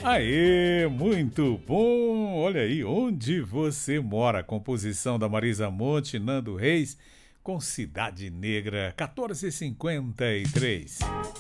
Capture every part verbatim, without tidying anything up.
Aê, muito bom! Olha aí, Onde Você Mora, composição da Marisa Monte, Nando Reis, com Cidade Negra, quatorze e cinquenta e três.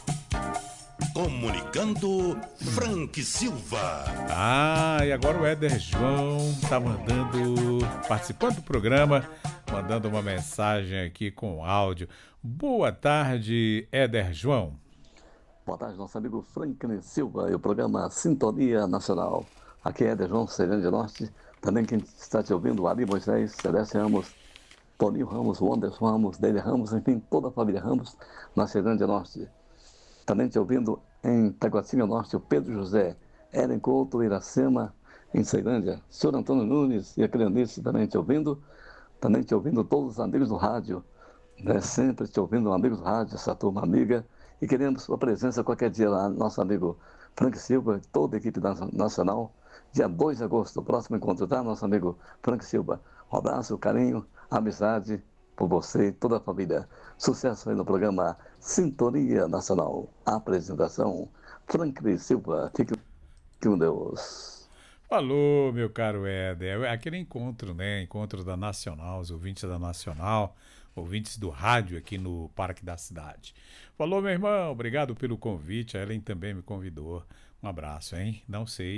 Comunicando, Frank Silva. Ah, e agora o Éder João tá mandando, participando do programa, mandando uma mensagem aqui com áudio. Boa tarde, Éder João. Boa tarde, nosso amigo Franklin Silva e o programa Sintonia Nacional. Aqui é Éder João, Ceilândia Norte. Também quem está te ouvindo, Ari Moisés, Celeste Ramos, Toninho Ramos, Wanderson Ramos, Deide Ramos, enfim, toda a família Ramos na Ceilândia Norte. Também te ouvindo em Taguatinga Norte, o Pedro José, Eren Couto, Iracema, em Ceilândia. Senhor Antônio Nunes e a Crianice também te ouvindo. Também te ouvindo todos os amigos do rádio, né? Sempre te ouvindo, amigos do rádio, essa turma amiga. E queremos sua presença qualquer dia lá, nosso amigo Frank Silva, toda a equipe nacional, dia dois de agosto, o próximo encontro, tá, nosso amigo Frank Silva? Um abraço, carinho, amizade por você e toda a família. Sucesso aí no programa Sintonia Nacional. A apresentação, Frank Silva. Fique com Deus. Falou, meu caro Éder. Aquele encontro, né? Encontro da Nacional, os ouvintes da Nacional, ouvintes do rádio aqui no Parque da Cidade. Falou, meu irmão. Obrigado pelo convite. A Ellen também me convidou. Um abraço, hein? Não sei